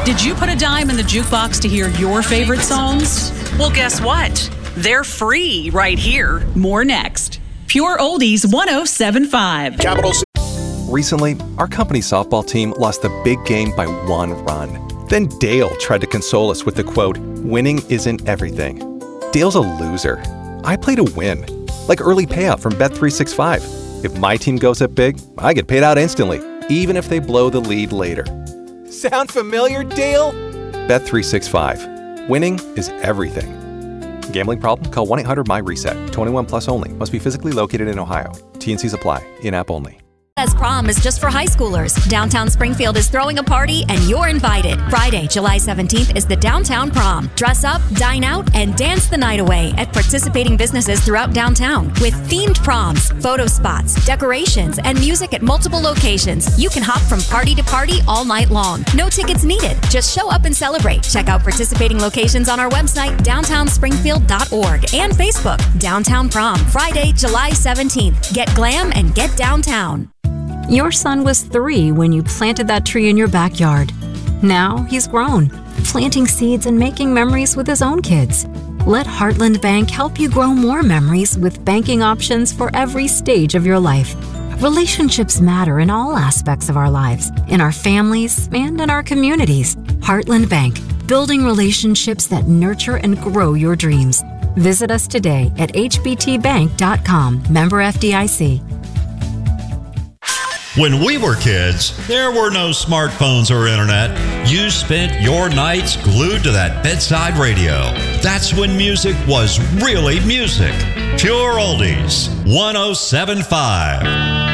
Did you put a dime in the jukebox to hear your favorite songs? Well, guess what? They're free right here. More next. Pure Oldies 107.5. Capitals. Recently, our company softball team lost the big game by 1 run. Then Dale tried to console us with the quote, "Winning isn't everything." Dale's a loser. I play to win. Like early payout from Bet365. If my team goes up big, I get paid out instantly, even if they blow the lead later. Sound familiar, Dale? Bet365. Winning is everything. Gambling problem? Call 1-800-MY-RESET. 21 plus only. Must be physically located in Ohio. T&Cs apply. In-app only. Prom is just for high schoolers. Downtown Springfield is throwing a party and you're invited. Friday, July 17th is the Downtown Prom. Dress up, dine out, and dance the night away at participating businesses throughout downtown with themed proms, photo spots, decorations, and music at multiple locations. You can hop from party to party all night long. No tickets needed. Just show up and celebrate. Check out participating locations on our website, downtownspringfield.org, and Facebook. Downtown Prom, Friday, July 17th. Get glam and get downtown. Your son was 3 when you planted that tree in your backyard. Now he's grown, planting seeds and making memories with his own kids. Let Heartland Bank help you grow more memories with banking options for every stage of your life. Relationships matter in all aspects of our lives, in our families and in our communities. Heartland Bank, building relationships that nurture and grow your dreams. Visit us today at hbtbank.com. Member FDIC. When we were kids, there were no smartphones or internet. You spent your nights glued to that bedside radio. That's when music was really music. Pure Oldies 107.5.